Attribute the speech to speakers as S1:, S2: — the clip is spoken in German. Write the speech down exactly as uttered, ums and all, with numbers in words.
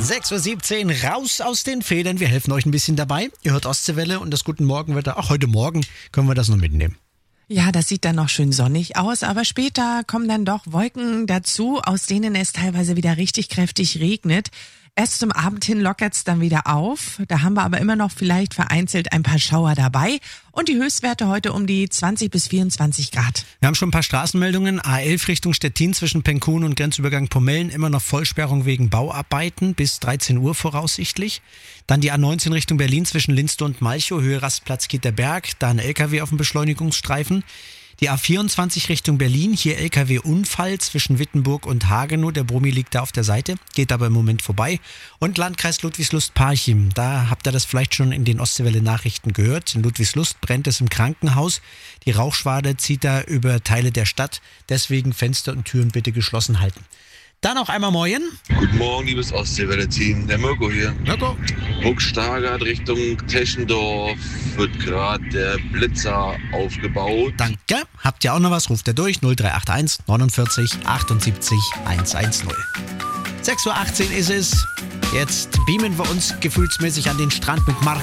S1: sechs Uhr siebzehn, raus aus den Federn. Wir helfen euch ein bisschen dabei. Ihr hört Ostseewelle und das Guten Morgenwetter. Auch heute Morgen können wir das noch mitnehmen.
S2: Ja, das sieht dann noch schön sonnig aus, aber später kommen dann doch Wolken dazu, aus denen es teilweise wieder richtig kräftig regnet. Erst zum Abend hin lockert's dann wieder auf. Da haben wir aber immer noch vielleicht vereinzelt ein paar Schauer dabei. Und die Höchstwerte heute um die zwanzig bis vierundzwanzig Grad.
S1: Wir haben schon ein paar Straßenmeldungen. A elf Richtung Stettin zwischen Penkun und Grenzübergang Pomellen. Immer noch Vollsperrung wegen Bauarbeiten bis dreizehn Uhr voraussichtlich. Dann die A neunzehn Richtung Berlin zwischen Linste und Malchow, Höhe Rastplatz Gitterberg. Da ein L K W auf dem Beschleunigungsstreifen. Die A vierundzwanzig Richtung Berlin, hier L K W-Unfall zwischen Wittenburg und Hagenow. Der Brummi liegt da auf der Seite, geht aber im Moment vorbei. Und Landkreis Ludwigslust-Parchim, da habt ihr das vielleicht schon in den Ostseewelle-Nachrichten gehört. In Ludwigslust brennt es im Krankenhaus. Die Rauchschwade zieht da über Teile der Stadt. Deswegen Fenster und Türen bitte geschlossen halten. Dann noch einmal Moin.
S3: Guten Morgen, liebes Ostseewelle-Team. Der Mirko hier.
S1: Mirko.
S3: Burgstagert Richtung Teschendorf wird gerade der Blitzer aufgebaut.
S1: Danke. Habt ihr auch noch was? Ruft ihr durch. null drei acht eins neunundvierzig achtundsiebzig hundertzehn. sechs Uhr achtzehn ist es. Jetzt beamen wir uns gefühlsmäßig an den Strand mit Marc